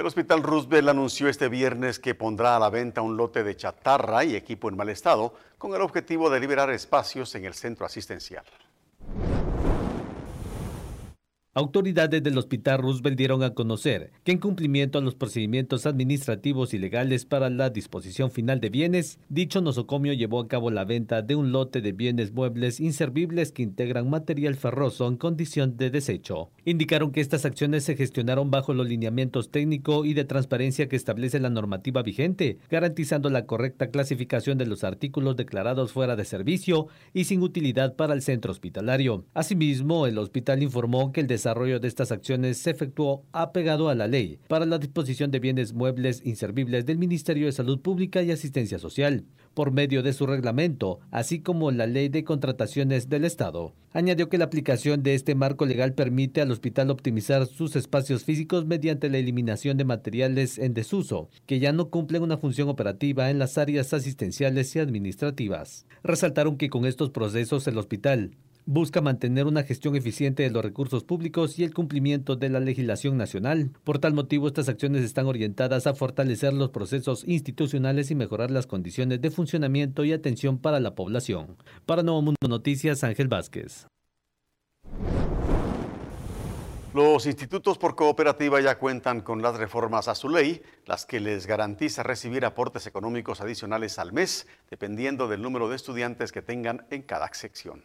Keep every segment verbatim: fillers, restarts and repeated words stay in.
Hospital Roosevelt anunció este viernes que pondrá a la venta un lote de chatarra y equipo en mal estado con el objetivo de liberar espacios en el centro asistencial. Autoridades del Hospital Roosevelt dieron a conocer que en cumplimiento a los procedimientos administrativos y legales para la disposición final de bienes, dicho nosocomio llevó a cabo la venta de un lote de bienes muebles inservibles que integran material ferroso en condición de desecho. Indicaron que estas acciones se gestionaron bajo los lineamientos técnico y de transparencia que establece la normativa vigente, garantizando la correcta clasificación de los artículos declarados fuera de servicio y sin utilidad para el centro hospitalario. Asimismo, el hospital informó que el desarrollo El desarrollo de estas acciones se efectuó apegado a la ley para la disposición de bienes muebles inservibles del Ministerio de Salud Pública y Asistencia Social, por medio de su reglamento, así como la Ley de Contrataciones del Estado. Añadió que la aplicación de este marco legal permite al hospital optimizar sus espacios físicos mediante la eliminación de materiales en desuso, que ya no cumplen una función operativa en las áreas asistenciales y administrativas. Resaltaron que con estos procesos el hospital busca mantener una gestión eficiente de los recursos públicos y el cumplimiento de la legislación nacional. Por tal motivo, estas acciones están orientadas a fortalecer los procesos institucionales y mejorar las condiciones de funcionamiento y atención para la población. Para Nuevo Mundo Noticias, Ángel Vázquez. Los institutos por cooperativa ya cuentan con las reformas a su ley, las que les garantiza recibir aportes económicos adicionales al mes, dependiendo del número de estudiantes que tengan en cada sección.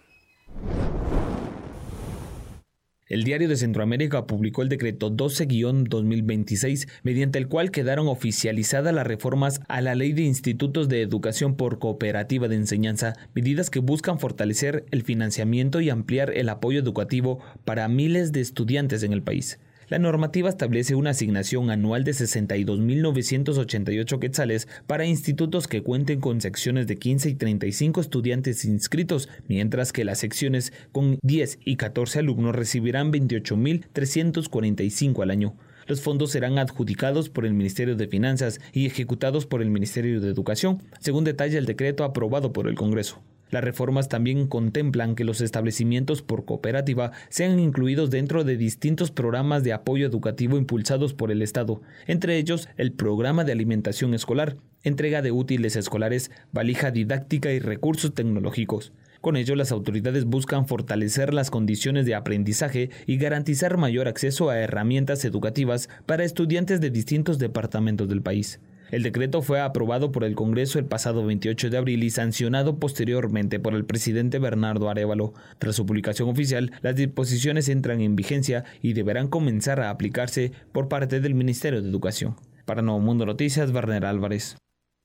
El Diario de Centroamérica publicó el decreto doce guión dos mil veintiséis, mediante el cual quedaron oficializadas las reformas a la Ley de Institutos de Educación por Cooperativa de Enseñanza, medidas que buscan fortalecer el financiamiento y ampliar el apoyo educativo para miles de estudiantes en el país. La normativa establece una asignación anual de sesenta y dos mil novecientos ochenta y ocho quetzales para institutos que cuenten con secciones de quince y treinta y cinco estudiantes inscritos, mientras que las secciones con diez y catorce alumnos recibirán veintiocho mil trescientos cuarenta y cinco al año. Los fondos serán adjudicados por el Ministerio de Finanzas y ejecutados por el Ministerio de Educación, según detalla el decreto aprobado por el Congreso. Las reformas también contemplan que los establecimientos por cooperativa sean incluidos dentro de distintos programas de apoyo educativo impulsados por el Estado, entre ellos el Programa de Alimentación Escolar, entrega de útiles escolares, valija didáctica y recursos tecnológicos. Con ello, las autoridades buscan fortalecer las condiciones de aprendizaje y garantizar mayor acceso a herramientas educativas para estudiantes de distintos departamentos del país. El decreto fue aprobado por el Congreso el pasado veintiocho de abril y sancionado posteriormente por el presidente Bernardo Arévalo. Tras su publicación oficial, las disposiciones entran en vigencia y deberán comenzar a aplicarse por parte del Ministerio de Educación. Para Nuevo Mundo Noticias, Werner Álvarez.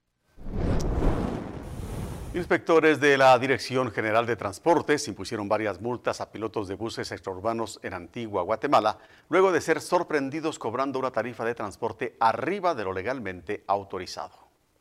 Inspectores de la Dirección General de Transportes impusieron varias multas a pilotos de buses extraurbanos en Antigua, Guatemala, luego de ser sorprendidos cobrando una tarifa de transporte arriba de lo legalmente autorizado.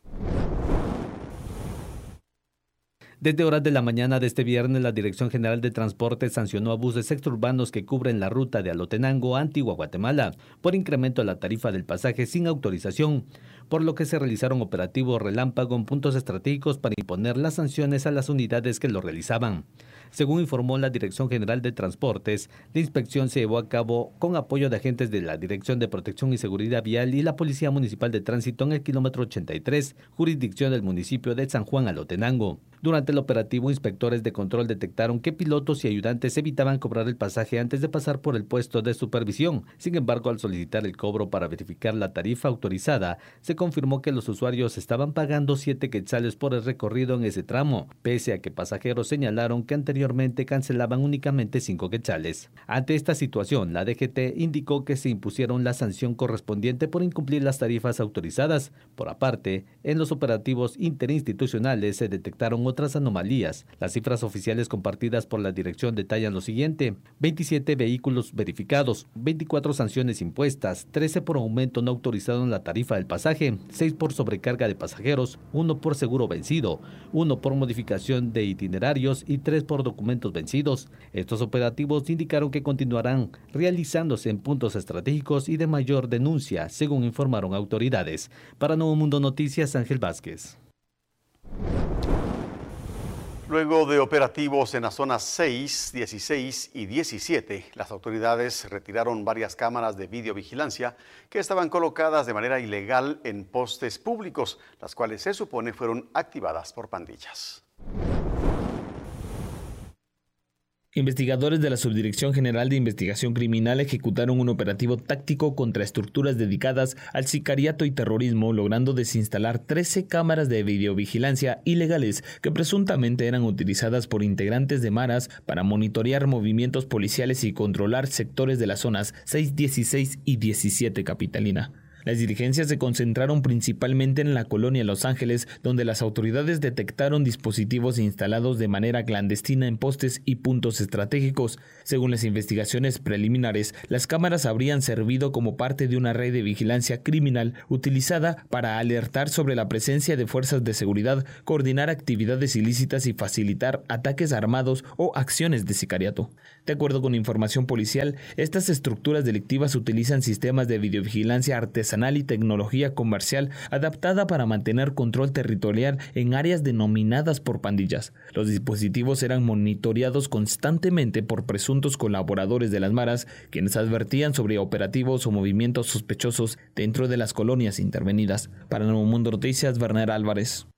Desde horas de la mañana de este viernes, la Dirección General de Transportes sancionó a buses extraurbanos que cubren la ruta de Alotenango a Antigua, Guatemala, por incremento de la tarifa del pasaje sin autorización, por lo que se realizaron operativos relámpago en puntos estratégicos para imponer las sanciones a las unidades que lo realizaban. Según informó la Dirección General de Transportes, la inspección se llevó a cabo con apoyo de agentes de la Dirección de Protección y Seguridad Vial y la Policía Municipal de Tránsito en el kilómetro ochenta y tres, jurisdicción del municipio de San Juan Alotenango. Durante el operativo, inspectores de control detectaron que pilotos y ayudantes evitaban cobrar el pasaje antes de pasar por el puesto de supervisión. Sin embargo, al solicitar el cobro para verificar la tarifa autorizada, se confirmó que los usuarios estaban pagando siete quetzales por el recorrido en ese tramo, pese a que pasajeros señalaron que anteriormente cancelaban únicamente cinco quetzales. Ante esta situación, la D G T indicó que se impusieron la sanción correspondiente por incumplir las tarifas autorizadas. Por aparte, en los operativos interinstitucionales se detectaron otras anomalías. Las cifras oficiales compartidas por la dirección detallan lo siguiente: veintisiete vehículos verificados, veinticuatro sanciones impuestas, trece por aumento no autorizado en la tarifa del pasaje, seis por sobrecarga de pasajeros, uno por seguro vencido, uno por modificación de itinerarios y tres por documentos vencidos. Estos operativos indicaron que continuarán realizándose en puntos estratégicos y de mayor denuncia, según informaron autoridades. Para Nuevo Mundo Noticias, Ángel Vázquez. Luego de operativos en las zonas seis, dieciséis y diecisiete, las autoridades retiraron varias cámaras de videovigilancia que estaban colocadas de manera ilegal en postes públicos, las cuales se supone fueron activadas por pandillas. Investigadores de la Subdirección General de Investigación Criminal ejecutaron un operativo táctico contra estructuras dedicadas al sicariato y terrorismo, logrando desinstalar trece cámaras de videovigilancia ilegales que presuntamente eran utilizadas por integrantes de maras para monitorear movimientos policiales y controlar sectores de las zonas seis, dieciséis y diecisiete capitalina. Las diligencias se concentraron principalmente en la colonia Los Ángeles, donde las autoridades detectaron dispositivos instalados de manera clandestina en postes y puntos estratégicos. Según las investigaciones preliminares, las cámaras habrían servido como parte de una red de vigilancia criminal utilizada para alertar sobre la presencia de fuerzas de seguridad, coordinar actividades ilícitas y facilitar ataques armados o acciones de sicariato. De acuerdo con información policial, estas estructuras delictivas utilizan sistemas de videovigilancia artesanal y tecnología comercial adaptada para mantener control territorial en áreas denominadas por pandillas. Los dispositivos eran monitoreados constantemente por presuntos colaboradores de las maras, quienes advertían sobre operativos o movimientos sospechosos dentro de las colonias intervenidas. Para Nuevo Mundo Noticias, Werner Álvarez.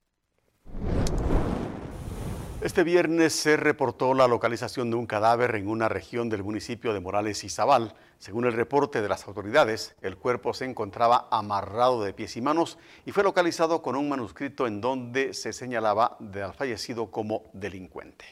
Este viernes se reportó la localización de un cadáver en una región del municipio de Morales Izabal. Según el reporte de las autoridades, el cuerpo se encontraba amarrado de pies y manos y fue localizado con un manuscrito en donde se señalaba al fallecido como delincuente.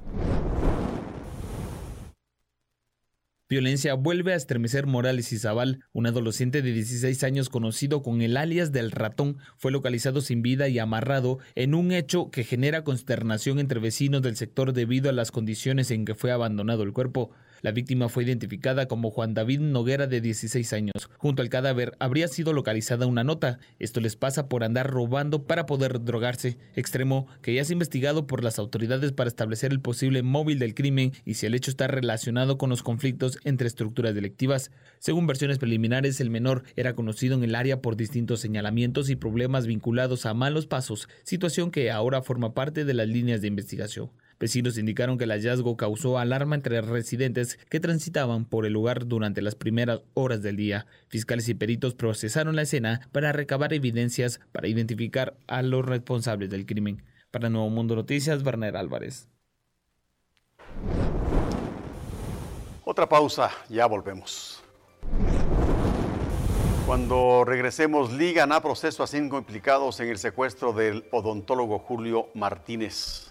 Violencia vuelve a estremecer Morales Izabal. Un adolescente de dieciséis años conocido con el alias del Ratón fue localizado sin vida y amarrado en un hecho que genera consternación entre vecinos del sector debido a las condiciones en que fue abandonado el cuerpo. La víctima fue identificada como Juan David Noguera, de dieciséis años. Junto al cadáver habría sido localizada una nota. Esto les pasa por andar robando para poder drogarse, extremo que ya es investigado por las autoridades para establecer el posible móvil del crimen y si el hecho está relacionado con los conflictos entre estructuras delictivas. Según versiones preliminares, el menor era conocido en el área por distintos señalamientos y problemas vinculados a malos pasos, situación que ahora forma parte de las líneas de investigación. Vecinos indicaron que el hallazgo causó alarma entre residentes que transitaban por el lugar durante las primeras horas del día. Fiscales y peritos procesaron la escena para recabar evidencias para identificar a los responsables del crimen. Para Nuevo Mundo Noticias, Werner Álvarez. Otra pausa, ya volvemos. Cuando regresemos, ligan a proceso a cinco implicados en el secuestro del odontólogo Julio Martínez.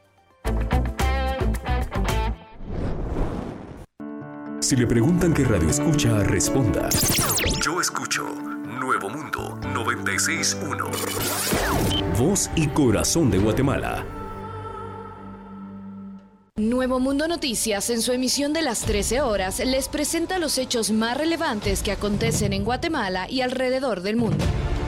Si le preguntan qué radio escucha, responda: yo escucho Nuevo Mundo noventa y seis punto uno. Voz y corazón de Guatemala. Nuevo Mundo Noticias, en su emisión de las trece horas, les presenta los hechos más relevantes que acontecen en Guatemala y alrededor del mundo.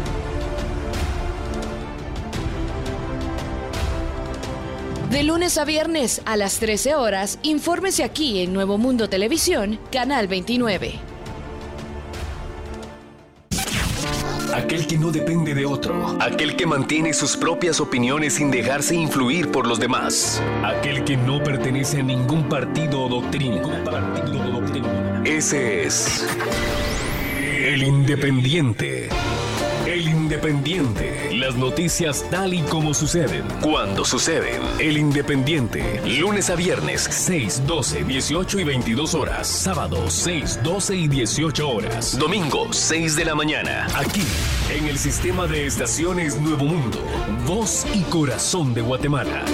De lunes a viernes a las trece horas, infórmese aquí en Nuevo Mundo Televisión, Canal veintinueve. Aquel que no depende de otro, aquel que mantiene sus propias opiniones sin dejarse influir por los demás, aquel que no pertenece a ningún partido o doctrina. Partido o doctrina. Ese es el Independiente. El Independiente. Las noticias tal y como suceden, cuando suceden. El Independiente. Lunes a viernes, seis, doce, dieciocho y veintidós horas. Sábado, seis, doce y dieciocho horas. Domingo, seis de la mañana. Aquí, en el sistema de estaciones Nuevo Mundo. Voz y corazón de Guatemala.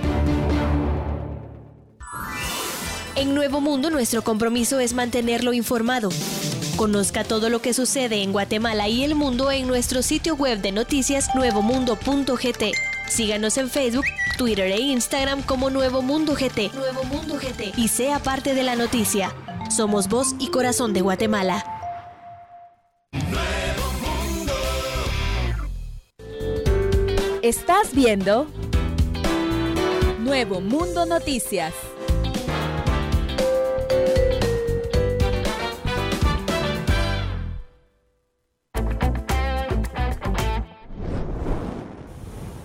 En Nuevo Mundo, nuestro compromiso es mantenerlo informado. Conozca todo lo que sucede en Guatemala y el mundo en nuestro sitio web de noticias nuevo mundo punto g t. Síganos en Facebook, Twitter e Instagram como Nuevo Mundo G T. Nuevo Mundo G T. Y sea parte de la noticia. Somos voz y corazón de Guatemala. Nuevo Mundo. Estás viendo Nuevo Mundo Noticias.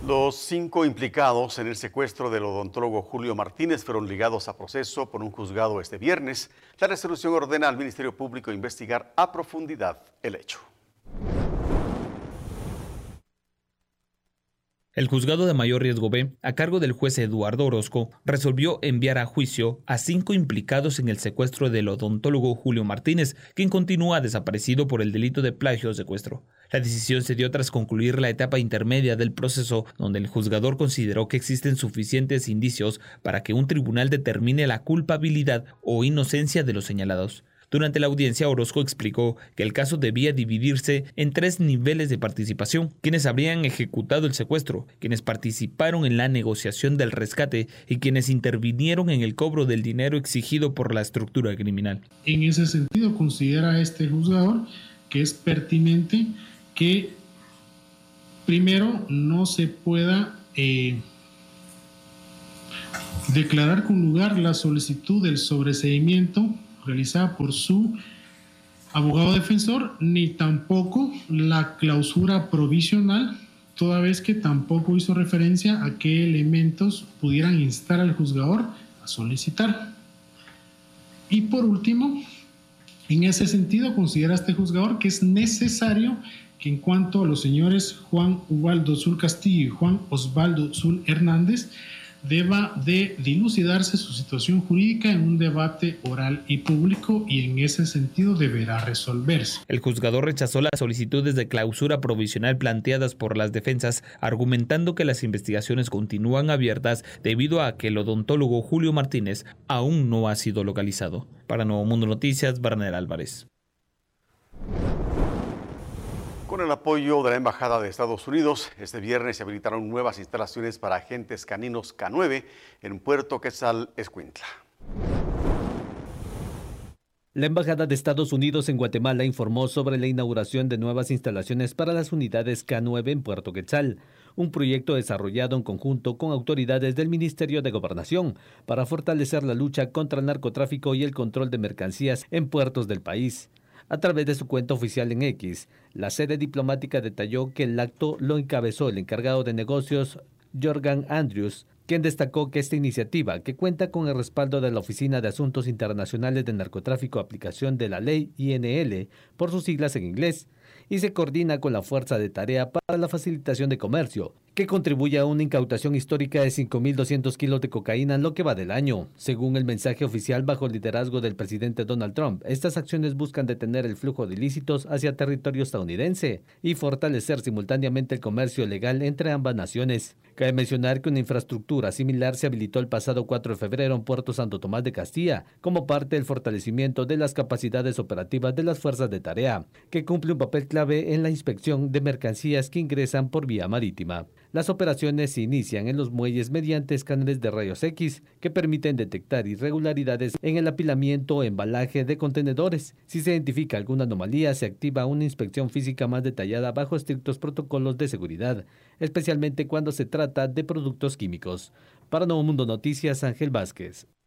Los cinco implicados en el secuestro del odontólogo Julio Martínez fueron ligados a proceso por un juzgado este viernes. La resolución ordena al Ministerio Público investigar a profundidad el hecho. El juzgado de mayor riesgo B, a cargo del juez Eduardo Orozco, resolvió enviar a juicio a cinco implicados en el secuestro del odontólogo Julio Martínez, quien continúa desaparecido por el delito de plagio o secuestro. La decisión se dio tras concluir la etapa intermedia del proceso, donde el juzgador consideró que existen suficientes indicios para que un tribunal determine la culpabilidad o inocencia de los señalados. Durante la audiencia, Orozco explicó que el caso debía dividirse en tres niveles de participación: quienes habrían ejecutado el secuestro, quienes participaron en la negociación del rescate y quienes intervinieron en el cobro del dinero exigido por la estructura criminal. En ese sentido, considera este juzgador que es pertinente que primero no se pueda eh, declarar con lugar la solicitud del sobreseimiento realizada por su abogado defensor, ni tampoco la clausura provisional, toda vez que tampoco hizo referencia a qué elementos pudieran instar al juzgador a solicitar. Y por último, en ese sentido, considera este juzgador que es necesario que en cuanto a los señores Juan Ubaldo Zul Castillo y Juan Osvaldo Zul Hernández, deba de dilucidarse su situación jurídica en un debate oral y público, y en ese sentido deberá resolverse. El juzgador rechazó las solicitudes de clausura provisional planteadas por las defensas, argumentando que las investigaciones continúan abiertas debido a que el odontólogo Julio Martínez aún no ha sido localizado. Para Nuevo Mundo Noticias, Barnera Álvarez. Con el apoyo de la Embajada de Estados Unidos, este viernes se habilitaron nuevas instalaciones para agentes caninos K nueve en Puerto Quetzal, Escuintla. La Embajada de Estados Unidos en Guatemala informó sobre la inauguración de nuevas instalaciones para las unidades K nueve en Puerto Quetzal, un proyecto desarrollado en conjunto con autoridades del Ministerio de Gobernación para fortalecer la lucha contra el narcotráfico y el control de mercancías en puertos del país. A través de su cuenta oficial en X, la sede diplomática detalló que el acto lo encabezó el encargado de negocios Jorgan Andrews, quien destacó que esta iniciativa, que cuenta con el respaldo de la Oficina de Asuntos Internacionales de Narcotráfico Aplicación de la Ley I N L, por sus siglas en inglés, y se coordina con la Fuerza de Tarea para la Facilitación de Comercio, que contribuye a una incautación histórica de cinco mil doscientos kilos de cocaína en lo que va del año. Según el mensaje oficial bajo el liderazgo del presidente Donald Trump, estas acciones buscan detener el flujo de ilícitos hacia territorio estadounidense y fortalecer simultáneamente el comercio legal entre ambas naciones. Cabe mencionar que una infraestructura similar se habilitó el pasado cuatro de febrero en Puerto Santo Tomás de Castilla, como parte del fortalecimiento de las capacidades operativas de las fuerzas de tarea, que cumple un papel clave en la inspección de mercancías que ingresan por vía marítima. Las operaciones se inician en los muelles mediante escáneres de rayos X que permiten detectar irregularidades en el apilamiento o embalaje de contenedores. Si se identifica alguna anomalía, se activa una inspección física más detallada bajo estrictos protocolos de seguridad, especialmente cuando se trata de productos químicos. Para Nuevo Mundo Noticias, Ángel Vázquez.